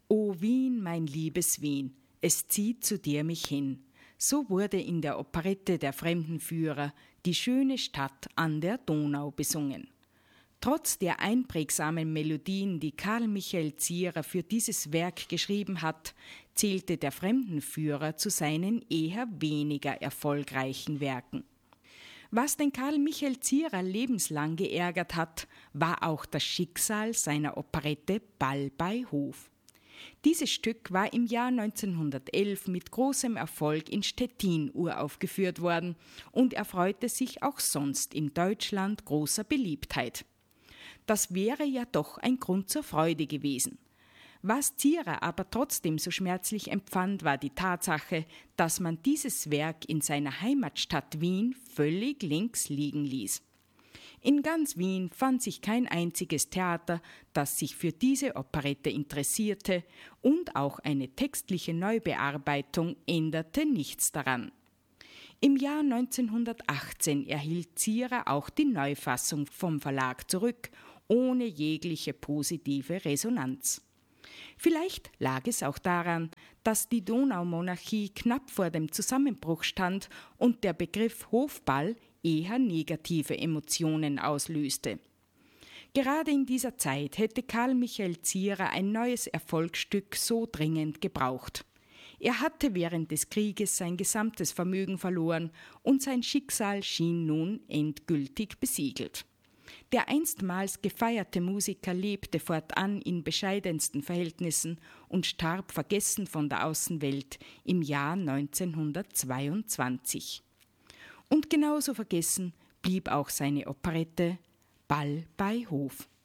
O Wien, mein liebes Wien, es zieht zu dir mich hin. So wurde in der Operette Der Fremdenführer die schöne Stadt an der Donau besungen. Trotz der einprägsamen Melodien, die Karl Michael Zierer für dieses Werk geschrieben hat, zählte Der Fremdenführer zu seinen eher weniger erfolgreichen Werken. Was den Karl Michael Zierer lebenslang geärgert hat, war auch das Schicksal seiner Operette Ball bei Hof. Dieses Stück war im Jahr 1911 mit großem Erfolg in Stettin uraufgeführt worden und erfreute sich auch sonst in Deutschland großer Beliebtheit. Das wäre ja doch ein Grund zur Freude gewesen. Was Zierer aber trotzdem so schmerzlich empfand, war die Tatsache, dass man dieses Werk in seiner Heimatstadt Wien völlig links liegen ließ. In ganz Wien fand sich kein einziges Theater, das sich für diese Operette interessierte, und auch eine textliche Neubearbeitung änderte nichts daran. Im Jahr 1918 erhielt Zierer auch die Neufassung vom Verlag zurück, ohne jegliche positive Resonanz. Vielleicht lag es auch daran, dass die Donaumonarchie knapp vor dem Zusammenbruch stand und der Begriff Hofball eher negative Emotionen auslöste. Gerade in dieser Zeit hätte Karl Michael Zierer ein neues Erfolgsstück so dringend gebraucht. Er hatte während des Krieges sein gesamtes Vermögen verloren und sein Schicksal schien nun endgültig besiegelt. Der einstmals gefeierte Musiker lebte fortan in bescheidensten Verhältnissen und starb vergessen von der Außenwelt im Jahr 1922. Und genauso vergessen blieb auch seine Operette Ball bei Hof.